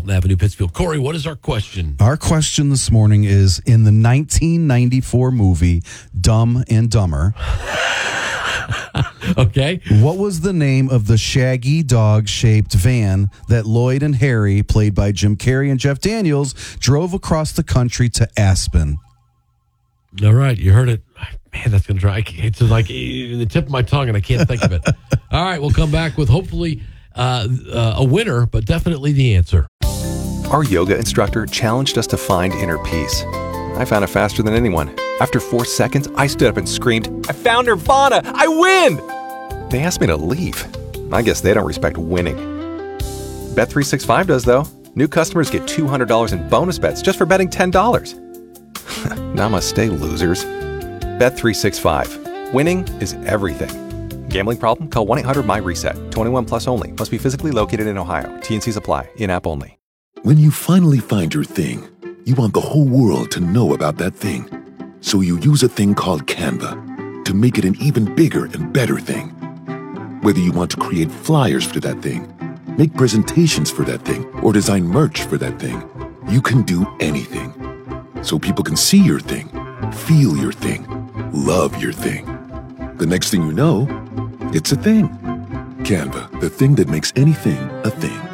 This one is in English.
Walton Avenue, Pittsfield. Corey, what is our question? Our question this morning is, in the 1994 movie Dumb and Dumber, Okay. what was the name of the shaggy dog-shaped van that Lloyd and Harry, played by Jim Carrey and Jeff Daniels, drove across the country to Aspen? All right, you heard it. Man, that's going to try. It's like in the tip of my tongue, and I can't think of it. All right, we'll come back with hopefully a winner, but definitely the answer. Our yoga instructor challenged us to find inner peace. I found it faster than anyone. After 4 seconds, I stood up and screamed, "I found Nirvana! I win!" They asked me to leave. I guess they don't respect winning. Bet365 does, though. New customers get $200 in bonus bets just for betting $10. Namaste, losers. Bet365. Winning is everything. Gambling problem? Call 1-800-MY-RESET. 21 plus only. Must be physically located in Ohio. T&Cs apply. In-app only. When you finally find your thing, you want the whole world to know about that thing. So you use a thing called Canva to make it an even bigger and better thing. Whether you want to create flyers for that thing, make presentations for that thing, or design merch for that thing, you can do anything. So people can see your thing, feel your thing, love your thing. The next thing you know, it's a thing. Canva, the thing that makes anything a thing.